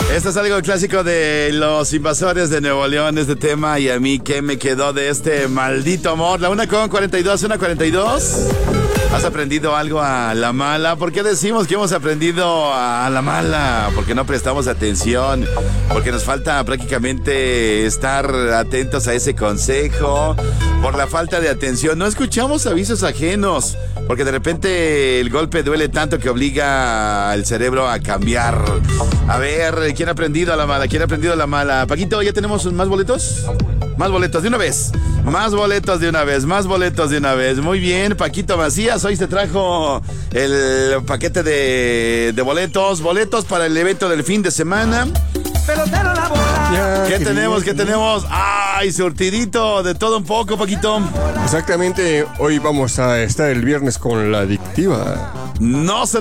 Esto es algo clásico de Los Invasores de Nuevo León, este tema. Y a mí, ¿qué me quedó de este maldito amor? La 1:42, 1:42. ¿Has aprendido algo a la mala? ¿Por qué decimos que hemos aprendido a la mala? Porque no prestamos atención, porque nos falta prácticamente estar atentos a ese consejo, por la falta de atención. No escuchamos avisos ajenos, porque de repente el golpe duele tanto que obliga al cerebro a cambiar. A ver, ¿quién ha aprendido a la mala? ¿Quién ha aprendido a la mala? Paquito, ¿ya tenemos más boletos? Más boletos de una vez. Más boletos de una vez. Más boletos de una vez. Muy bien, Paquito Macías. Hoy te trajo el paquete de boletos. Boletos para el evento del fin de semana. ¿Qué tenemos? ¿Qué tenemos? ¡Ay, surtidito! De todo un poco, Paquito. Exactamente. Hoy vamos a estar el viernes con La Adictiva. No se